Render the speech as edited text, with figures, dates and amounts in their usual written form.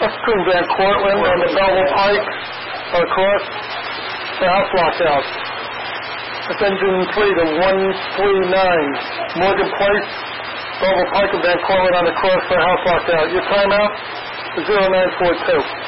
That's between Van Cortlandt and the Belleville Pike across the house lockout. That's engine 3 to 139. Morgan Place, Belleville Pike and Van Cortlandt on the cross for house lockout. Your timeout is 0942.